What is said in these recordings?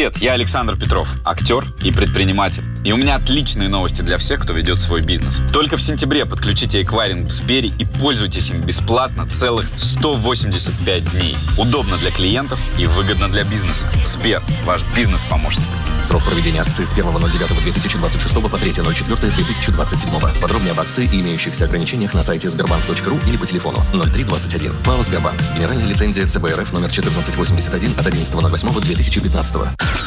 Привет, я Александр Петров, актер и предприниматель. И у меня отличные новости для всех, кто ведет свой бизнес. Только в сентябре подключите эквайринг в Сбере и пользуйтесь им бесплатно целых 185 дней. Удобно для клиентов и выгодно для бизнеса. Сбер, ваш бизнес-помощник. Срок проведения акции с 1.09.2026 по 3.04.2027. Подробнее об акции и имеющихся ограничениях на сайте sberbank.ru или по телефону 0321. ПАО «Сбербанк». Генеральная лицензия ЦБ РФ номер 1481 от 11.08.2015.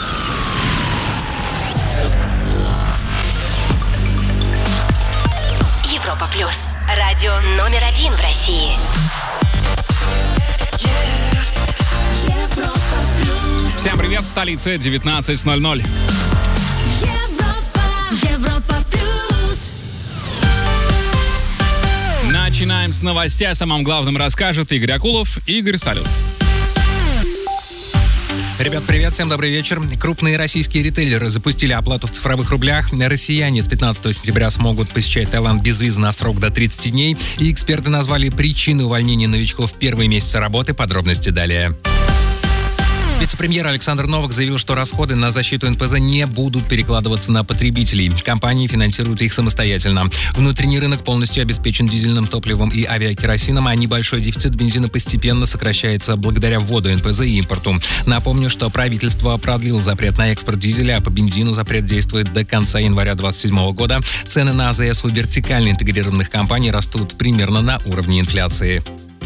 Европа Плюс. Радио номер 1 в России. Всем привет, в столице 19:00. Европа Плюс. Начинаем с новостей. О самом главном расскажет Игорь Акулов. Игорь, салют. Ребят, привет, всем добрый вечер. Крупные российские ритейлеры запустили оплату в цифровых рублях. Россияне с 15 сентября смогут посещать Таиланд без визы на срок до 30 дней. И эксперты назвали причины увольнения новичков в первые месяцы работы. Подробности далее. Вице-премьер Александр Новак заявил, что расходы на защиту НПЗ не будут перекладываться на потребителей. Компании финансируют их самостоятельно. Внутренний рынок полностью обеспечен дизельным топливом и авиакеросином, а небольшой дефицит бензина постепенно сокращается благодаря вводу НПЗ и импорту. Напомню, что правительство продлило запрет на экспорт дизеля, а по бензину запрет действует до конца января 2027 года. Цены на АЗС у вертикально интегрированных компаний растут примерно на уровне инфляции.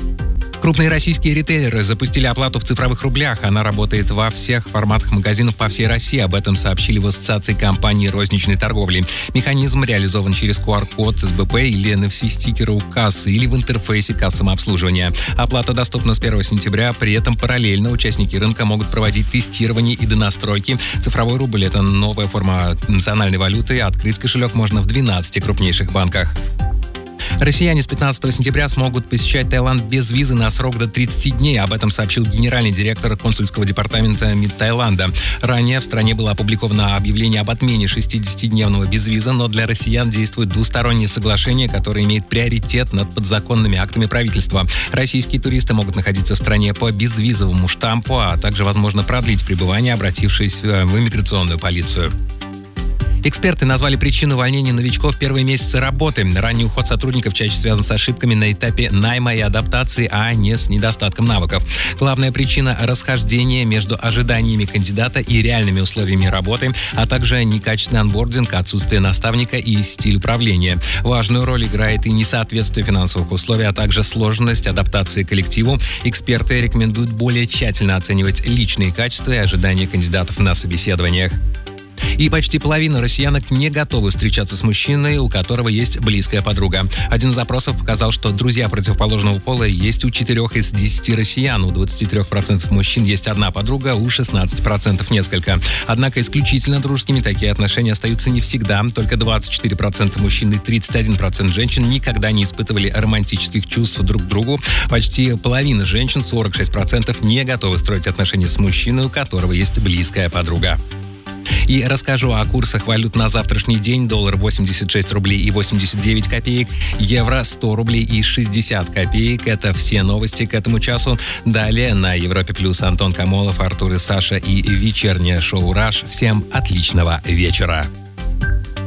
Крупные российские ритейлеры запустили оплату в цифровых рублях. Она работает во всех форматах магазинов по всей России. Об этом сообщили в Ассоциации компаний розничной торговли. Механизм реализован через QR-код СБП или NFC-стикеры у кассы или в интерфейсе касс самообслуживания. Оплата доступна с 1 сентября. При этом параллельно участники рынка могут проводить тестирование и донастройки. Цифровой рубль – это новая форма национальной валюты. Открыть кошелек можно в 12 крупнейших банках. Россияне с 15 сентября смогут посещать Таиланд без визы на срок до 30 дней. Об этом сообщил генеральный директор консульского департамента МИД Таиланда. Ранее в стране было опубликовано объявление об отмене 60-дневного безвиза, но для россиян действует двустороннее соглашение, которое имеет приоритет над подзаконными актами правительства. Российские туристы могут находиться в стране по безвизовому штампу, а также возможно продлить пребывание, обратившись в иммиграционную полицию. Эксперты назвали причину увольнения новичков в первые месяцы работы. Ранний уход сотрудников чаще связан с ошибками на этапе найма и адаптации, а не с недостатком навыков. Главная причина – расхождение между ожиданиями кандидата и реальными условиями работы, а также некачественный анбординг, отсутствие наставника и стиль управления. Важную роль играет и несоответствие финансовых условий, а также сложность адаптации к коллективу. Эксперты рекомендуют более тщательно оценивать личные качества и ожидания кандидатов на собеседованиях. И почти половина россиянок не готовы встречаться с мужчиной, у которого есть близкая подруга. Один из запросов показал, что друзья противоположного пола есть у 4 из 10 россиян. У 23% мужчин есть одна подруга, у 16% несколько. Однако исключительно дружескими такие отношения остаются не всегда. Только 24% мужчин и 31% женщин никогда не испытывали романтических чувств друг к другу. Почти половина женщин, 46%, не готовы строить отношения с мужчиной, у которого есть близкая подруга. И расскажу о курсах валют на завтрашний день. Доллар 86 рублей и 89 копеек, евро 100 рублей и 60 копеек. Это все новости к этому часу. Далее на Европе Плюс Антон Камолов, Артур и Саша и вечернее шоу «Раш». Всем отличного вечера.